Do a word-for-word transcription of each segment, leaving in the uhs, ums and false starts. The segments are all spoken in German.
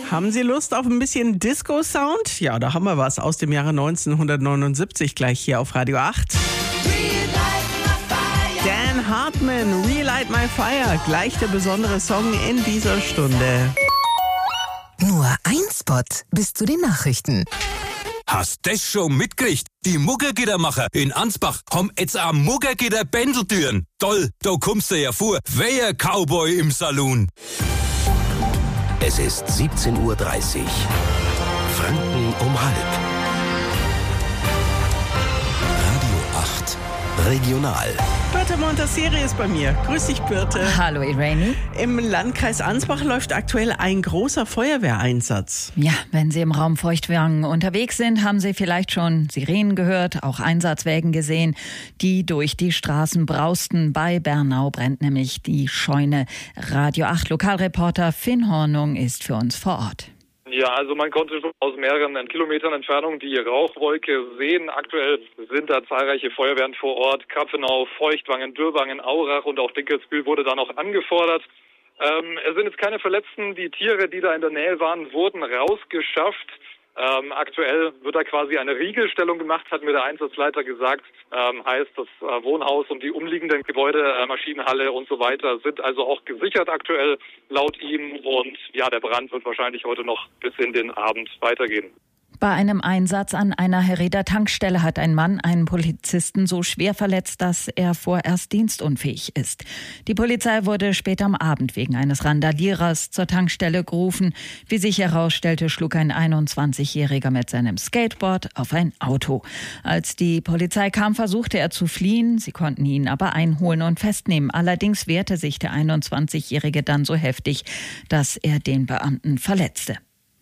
Haben Sie Lust auf ein bisschen Disco-Sound? Ja, da haben wir was aus dem Jahre neunzehnhundertneunundsiebzig gleich hier auf Radio acht. Dan Hartman, Relight My Fire, gleich der besondere Song in dieser Stunde. Nur ein Spot bis zu den Nachrichten. Hast das schon mitgekriegt? Die Muggergittermacher in Ansbach haben jetzt am Muggergitter Bändeltüren. Toll, da kommst du ja vor. Wer Cowboy im Saloon? Es ist siebzehn Uhr dreißig. Franken um halb. Radio acht. Regional. Birte Montesseri ist bei mir. Grüß dich, Birte. Hallo, Irene. Im Landkreis Ansbach läuft aktuell ein großer Feuerwehreinsatz. Ja, wenn Sie im Raum Feuchtwangen unterwegs sind, haben Sie vielleicht schon Sirenen gehört, auch Einsatzwägen gesehen, die durch die Straßen brausten. Bei Bernau brennt nämlich die Scheune. Radio acht Lokalreporter Finn Hornung ist für uns vor Ort. Ja, also man konnte aus mehreren Kilometern Entfernung die Rauchwolke sehen. Aktuell sind da zahlreiche Feuerwehren vor Ort. Krapfenau, Feuchtwangen, Dürrwangen, Aurach und auch Dinkelsbühl wurde da noch angefordert. Ähm, es sind jetzt keine Verletzten. Die Tiere, die da in der Nähe waren, wurden rausgeschafft. Ähm, aktuell wird da quasi eine Riegelstellung gemacht, hat mir der Einsatzleiter gesagt. Ähm, heißt, das äh, Wohnhaus und die umliegenden Gebäude, äh, Maschinenhalle und so weiter sind also auch gesichert aktuell laut ihm. Und ja, der Brand wird wahrscheinlich heute noch bis in den Abend weitergehen. Bei einem Einsatz an einer Herrieder Tankstelle hat ein Mann einen Polizisten so schwer verletzt, dass er vorerst dienstunfähig ist. Die Polizei wurde später am Abend wegen eines Randalierers zur Tankstelle gerufen. Wie sich herausstellte, schlug ein einundzwanzigjähriger mit seinem Skateboard auf ein Auto. Als die Polizei kam, versuchte er zu fliehen. Sie konnten ihn aber einholen und festnehmen. Allerdings wehrte sich der einundzwanzigjährige dann so heftig, dass er den Beamten verletzte.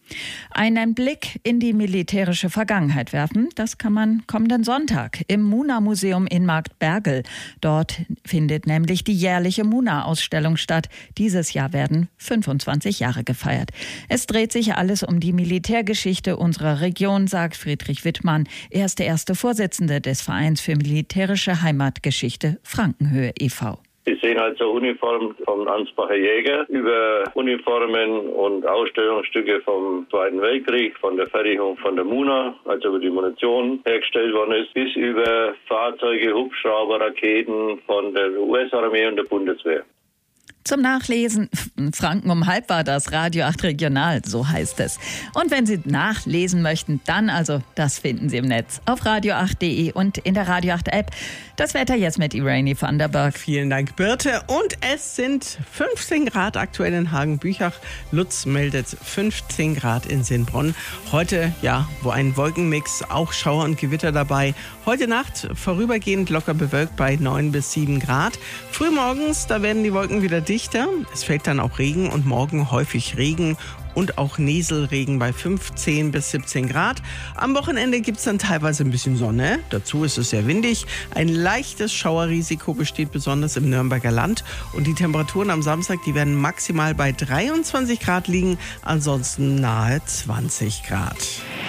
Einen Blick in die militärische Vergangenheit werfen, das kann man kommenden Sonntag im Muna-Museum in Marktbergel. Dort findet nämlich die jährliche Muna-Ausstellung statt. Dieses Jahr werden fünfundzwanzig Jahre gefeiert. Es dreht sich alles um die Militärgeschichte unserer Region, sagt Friedrich Wittmann. Er ist der erste Vorsitzende des Vereins für militärische Heimatgeschichte Frankenhöhe e V Sie sehen also Uniformen vom Ansbacher Jäger, über Uniformen und Ausstellungsstücke vom Zweiten Weltkrieg, von der Fertigung von der Muna, also über die Munition hergestellt worden ist, bis über Fahrzeuge, Hubschrauber, Raketen von der U S-Armee und der Bundeswehr. Zum Nachlesen, Franken um halb war das, Radio acht Regional, so heißt es. Und wenn Sie nachlesen möchten, dann also, das finden Sie im Netz auf radio acht punkt de und in der Radio acht App. Das Wetter jetzt mit Irene van der Berg. Vielen Dank, Birte. Und es sind fünfzehn Grad aktuell in Hagen-Büchach. Lutz meldet fünfzehn Grad in Sinnbronn. Heute, ja, wo ein Wolkenmix, auch Schauer und Gewitter dabei. Heute Nacht vorübergehend locker bewölkt bei neun bis sieben Grad. Frühmorgens, da werden die Wolken wieder dicht. Es fällt dann auch Regen und morgen häufig Regen und auch Nieselregen bei fünfzehn bis siebzehn Grad. Am Wochenende gibt es dann teilweise ein bisschen Sonne. Dazu ist es sehr windig. Ein leichtes Schauerrisiko besteht besonders im Nürnberger Land. Und die Temperaturen am Samstag, die werden maximal bei dreiundzwanzig Grad liegen, ansonsten nahe zwanzig Grad.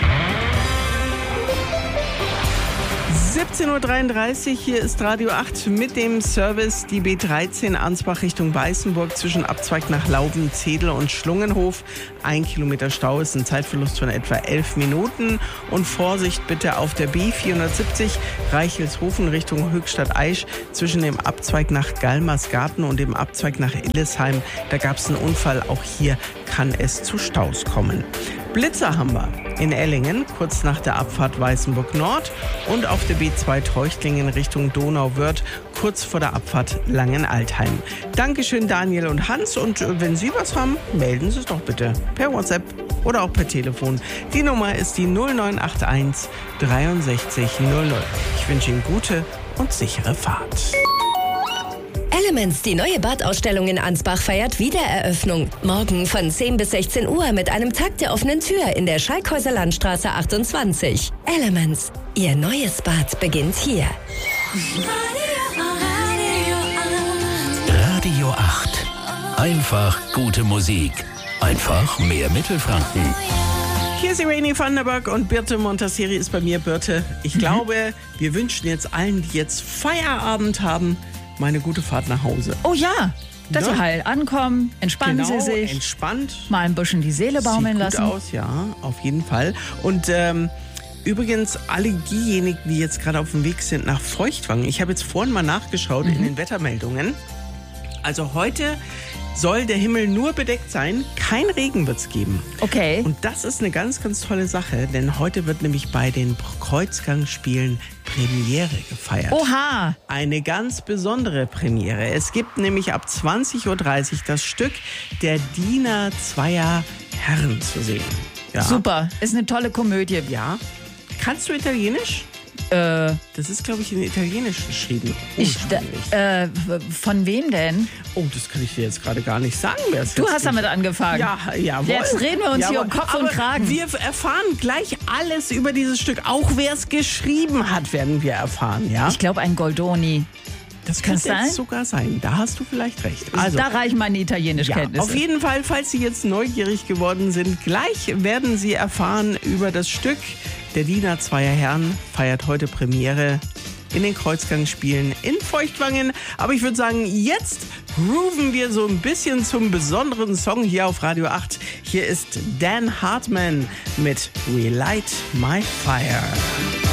siebzehn Uhr dreiunddreißig, hier ist Radio acht mit dem Service. Die B dreizehn Ansbach Richtung Weißenburg zwischen Abzweig nach Lauben, Zedel und Schlungenhof. Ein Kilometer Stau ist ein Zeitverlust von etwa elf Minuten. Und Vorsicht bitte auf der B vierhundertsiebzig Reichelshofen Richtung Höchstadt-Aisch zwischen dem Abzweig nach Galmersgarten und dem Abzweig nach Illesheim. Da gab es einen Unfall. Auch hier kann es zu Staus kommen. Blitzer haben wir in Ellingen, kurz nach der Abfahrt Weißenburg Nord und auf der B zwei Treuchtlingen Richtung Donauwörth, kurz vor der Abfahrt Langenaltheim. Dankeschön Daniel und Hans und wenn Sie was haben, melden Sie es doch bitte per WhatsApp oder auch per Telefon. Die Nummer ist die null neun acht eins dreiundsechzig null null. Ich wünsche Ihnen gute und sichere Fahrt. Elements, die neue Badausstellung in Ansbach, feiert Wiedereröffnung. Morgen von zehn bis sechzehn Uhr mit einem Tag der offenen Tür in der Schalkhäuser Landstraße achtundzwanzig. Elements, Ihr neues Bad beginnt hier. Radio acht. Einfach gute Musik. Einfach mehr Mittelfranken. Hier ist Irene van der Berg und Birte Montesseri ist bei mir. Birte, ich mhm. glaube, wir wünschen jetzt allen, die jetzt Feierabend haben, meine gute Fahrt nach Hause. Oh ja, Dass Ja. Sie heil ankommen, entspannen Genau, Sie sich, entspannt. mal ein bisschen die Seele baumeln Sieht gut lassen. aus, ja, auf jeden Fall. Und ähm, übrigens, alle diejenigen, die jetzt gerade auf dem Weg sind nach Feuchtwangen, ich habe jetzt vorhin mal nachgeschaut Mhm. in den Wettermeldungen. Also heute soll der Himmel nur bedeckt sein, kein Regen wird es geben. Okay. Und das ist eine ganz, ganz tolle Sache, denn heute wird nämlich bei den Kreuzgangspielen Premiere gefeiert. Oha! Eine ganz besondere Premiere. Es gibt nämlich ab zwanzig Uhr dreißig das Stück Der Diener zweier Herren zu sehen. Ja. Super. Ist eine tolle Komödie. Ja. Kannst du Italienisch? Äh, Das ist, glaube ich, in Italienisch geschrieben. ich, ursprünglich. äh, von wem denn? Oh, das kann ich dir jetzt gerade gar nicht sagen, wer es Du jetzt hast damit angefangen. Ja, jawohl. Jetzt reden wir uns hier um Kopf und Aber Kragen. Wir erfahren gleich alles über dieses Stück. Auch wer es geschrieben hat, werden wir erfahren, ja? Ich glaube, ein Goldoni. Das Kann's könnte sein? jetzt sogar sein. Da hast du vielleicht recht. Also, da reichen meine ja, Italienischkenntnisse. auf jeden Fall, falls Sie jetzt neugierig geworden sind, gleich werden Sie erfahren über das Stück. Der Diener zweier Herren feiert heute Premiere in den Kreuzgangspielen in Feuchtwangen. Aber ich würde sagen, jetzt grooven wir so ein bisschen zum besonderen Song hier auf Radio acht. Hier ist Dan Hartman mit Relight My Fire.